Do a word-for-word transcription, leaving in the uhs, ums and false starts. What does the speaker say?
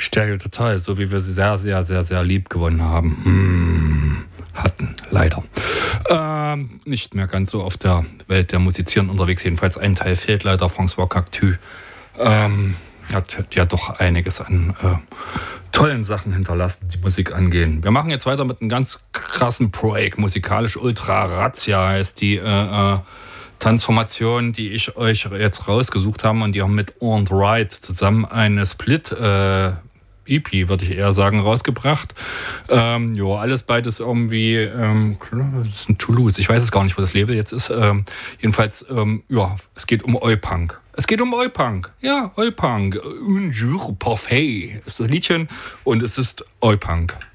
Stereo Total, so wie wir sie sehr, sehr, sehr, sehr lieb gewonnen haben. Hm, hatten, leider. Ähm, nicht mehr ganz so auf der Welt der Musizieren unterwegs. Jedenfalls ein Teil fehlt leider, François Cactus. Ähm, hat ja doch einiges an äh, tollen Sachen hinterlassen, die Musik angehen. Wir machen jetzt weiter mit einem ganz krassen Break. Musikalisch Ultra Razzia heißt die äh, äh, Transformation, die ich euch jetzt rausgesucht habe, und die haben mit On the Right zusammen eine Split äh, E P, würde ich eher sagen, rausgebracht. Ähm, jo, alles beides irgendwie, ähm, das ist ein Toulouse, ich weiß es gar nicht, wo das Label jetzt ist. Ähm, jedenfalls, ähm, ja, es geht um Oi-Punk. Es geht um Oi-Punk. Ja, Oi-Punk. Un jour parfait ist das Liedchen und es ist Oi-Punk.